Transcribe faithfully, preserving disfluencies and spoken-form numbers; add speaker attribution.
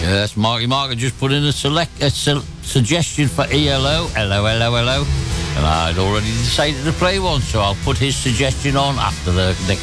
Speaker 1: Yes, Marky Mark had just put in a select a su- suggestion for E L O. Hello, hello, hello. And I'd already decided to play one, so I'll put his suggestion on after the next